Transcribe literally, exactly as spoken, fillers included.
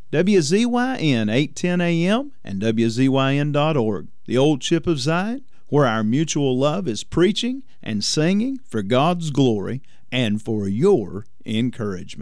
W Z Y N eight ten A M and W Z Y N dot org, the old Chip of Zion, where our mutual love is preaching and singing for God's glory and for your encouragement.